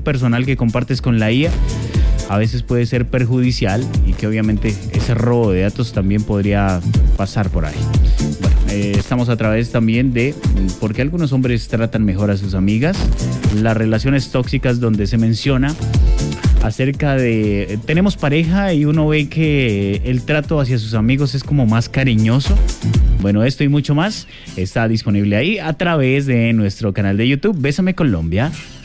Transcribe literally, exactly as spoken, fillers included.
personal que compartes con la I A a veces puede ser perjudicial y que obviamente ese robo de datos también podría pasar por ahí. Bueno, eh, estamos a través también de por qué algunos hombres tratan mejor a sus amigas, las relaciones tóxicas donde se menciona acerca de tenemos pareja y uno ve que el trato hacia sus amigos es como más cariñoso. Bueno, esto y mucho más está disponible ahí a través de nuestro canal de YouTube Bésame Colombia.